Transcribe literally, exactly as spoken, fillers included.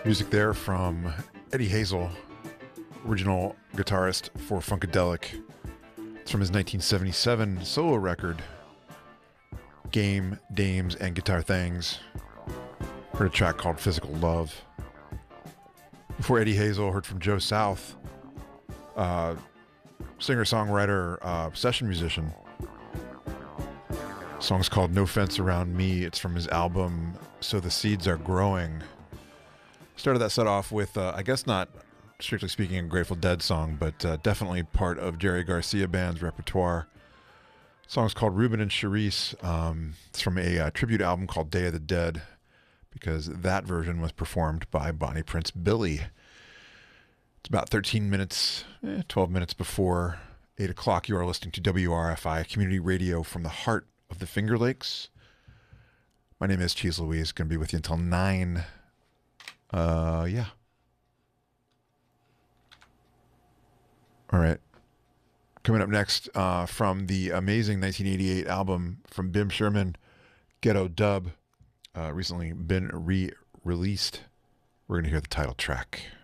Music there from Eddie Hazel, original guitarist for Funkadelic. It's from his nineteen seventy-seven solo record, Game, Dames, and Guitar Things. Heard a track called Physical Love. Before Eddie Hazel, heard from Joe South, uh, singer-songwriter, uh, session musician. The song's called No Fence Around Me. It's from his album So the Seeds Are Growing. Started that set off with, uh, I guess not strictly speaking, a Grateful Dead song, but uh, definitely part of Jerry Garcia Band's repertoire. The song's called Ruben and Charisse. Um, it's from a uh, tribute album called Day of the Dead, because that version was performed by Bonnie Prince Billy. It's about thirteen minutes, eh, twelve minutes before eight o'clock. You are listening to W R F I, community radio from the heart of the Finger Lakes. My name is Cheese Louise. Going to be with you until nine. Uh, yeah. All right. Coming up next, uh, from the amazing nineteen eighty-eight album from Bim Sherman, Ghetto Dub, uh, recently been re-released. We're going to hear the title track.